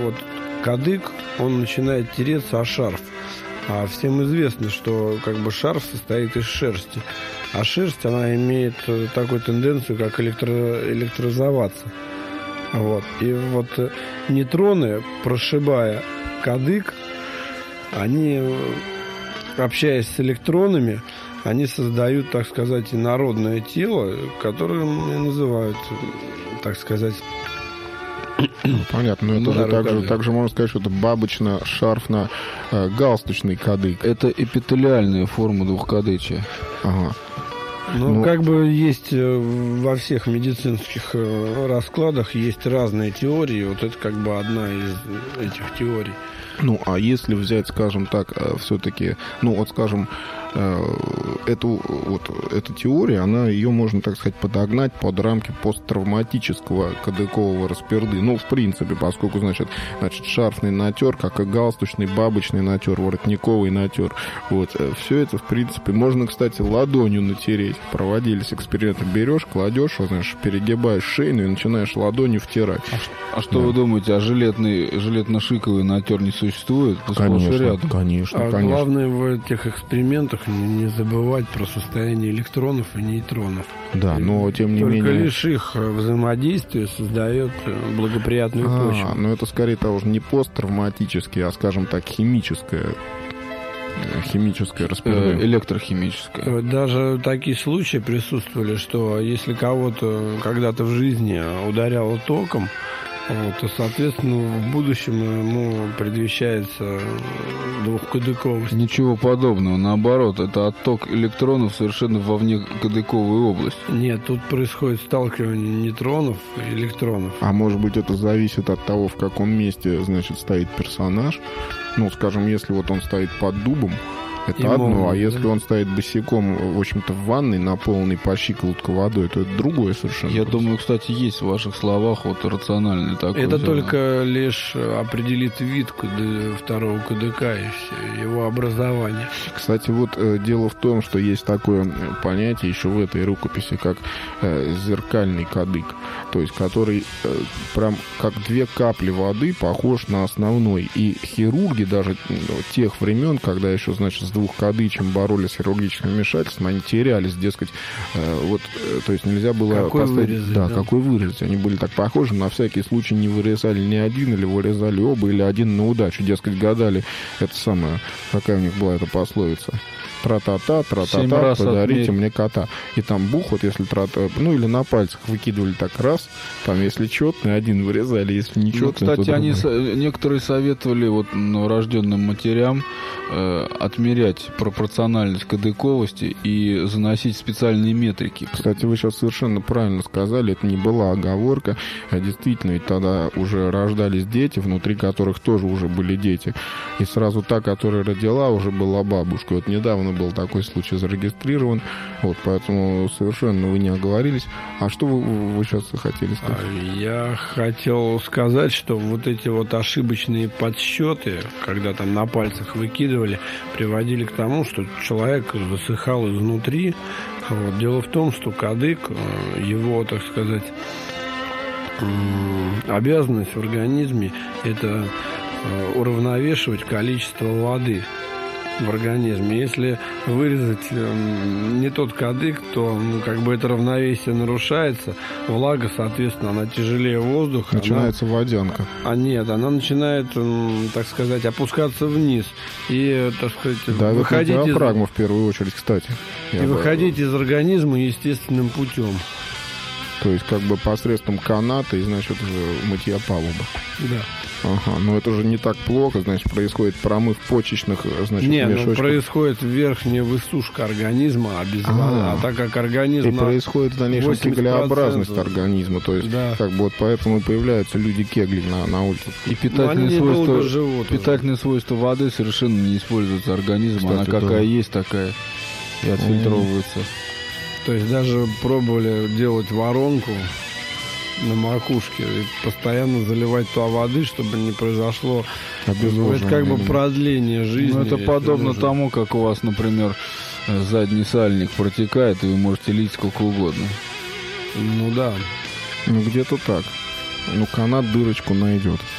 вот кадык, он начинает тереться о шарф. А всем известно, что как бы шарф состоит из шерсти. А шерсть, она имеет такую тенденцию, как электризоваться. Вот. И вот нейтроны, прошибая кадык, они, общаясь с электронами, они создают, так сказать, инородное тело, которое называют, так сказать... Понятно, но это же также можно сказать, что это бабочно-шарфно-галстучный кадык. Это эпителиальная форма двухкадычия. Ага. Ну, как бы есть во всех медицинских раскладах есть разные теории. Вот это как бы одна из этих теорий. Ну, а если взять, скажем так, все-таки, ну, вот, скажем, эту теорию, ее можно, так сказать, подогнать под рамки посттравматического кадыкового расперды. Ну, в принципе, поскольку, значит, шарфный натер, как и галстучный, бабочный натер, воротниковый натер. Вот, все это, в принципе, можно, кстати, ладонью натереть. Проводились эксперименты. Берешь, кладешь, вот, знаешь, перегибаешь шейную и начинаешь ладонью втирать. А что вы думаете, а жилетно-шиковый натер не существует? Конечно, конечно. Главное в этих экспериментах не забывать про состояние электронов и нейтронов. Да, но тем не менее... Только лишь их взаимодействие создает благоприятную почву. Но это скорее того же не посттравматическое, а, скажем так, химическое распределение. Электрохимическое. Даже такие случаи присутствовали, что если кого-то когда-то в жизни ударяло током, вот, то, соответственно, в будущем ему предвещается двухкадыковость. Ничего подобного. Наоборот, это отток электронов совершенно во внекадыковую область. Нет, тут происходит сталкивание нейтронов и электронов. А может быть, это зависит от того, в каком месте, значит, стоит персонаж. Ну, скажем, если вот он стоит под дубом, это одно, а если он стоит босиком, в общем-то, в ванной, наполненной по щиколотку водой, то это другое совершенно. Я думаю, кстати, есть в ваших словах вот рациональный такой. Это только лишь определит вид второго кадыка и его образование. Кстати, вот дело в том, что есть такое понятие еще в этой рукописи, как зеркальный кадык, то есть который прям как две капли воды похож на основной. И хирурги даже тех времен, когда еще, значит, с двухкадычем боролись с хирургическим вмешательством, они терялись, дескать, вот, то есть нельзя было какой поставить... вырезать, да, какой вырезать. Они были так похожи, на всякий случай не вырезали ни один, или вырезали оба, или один на удачу. Дескать, гадали, это самое, какая у них была эта пословица. Тра-та-та, подарите мне кота. И там бух, вот если ну или на пальцах выкидывали так раз, там если четный, один вырезали, если не четный, кстати, некоторые советовали вот новорожденным матерям отмерять пропорциональность кадыковости и заносить специальные метрики. Кстати, вы сейчас совершенно правильно сказали, это не была оговорка, а действительно, ведь тогда уже рождались дети, внутри которых тоже уже были дети, и сразу та, которая родила, уже была бабушкой. Вот недавно был такой случай зарегистрирован, вот, поэтому совершенно вы не оговорились. А что вы сейчас хотели сказать? Я хотел сказать, что вот эти вот ошибочные подсчеты, когда там на пальцах выкидывали, приводили к тому, что человек засыхал изнутри. Вот. Дело в том, что кадык, его, так сказать, обязанность в организме – это уравновешивать количество воды в организме. Если вырезать не тот кадык, то как бы это равновесие нарушается. Влага, соответственно, она тяжелее воздуха. Начинается водянка. Нет, она начинает, так сказать, опускаться вниз. И, так сказать, выходить диафрагма в первую очередь, кстати. И выходить из организма естественным путем. То есть как бы посредством каната и, значит, мытья палубы. Да. Ага, но это же не так плохо, значит, происходит промыв почечных, значит, мешочков. Происходит верхняя высушка организма, а так как организм... И происходит в дальнейшем кеглеобразность организма, то есть, как бы вот поэтому и появляются люди-кегли на улице. И питательные свойства воды совершенно не используются организмом, она какая есть, такая и отфильтровывается. То есть даже пробовали делать воронку на макушке и постоянно заливать туда воды, чтобы не произошло. Это как бы продление жизни. Ну, это подобно тому, как у вас, например, задний сальник протекает, и вы можете лить сколько угодно. Ну да. Ну где-то так. Ну канат дырочку найдет.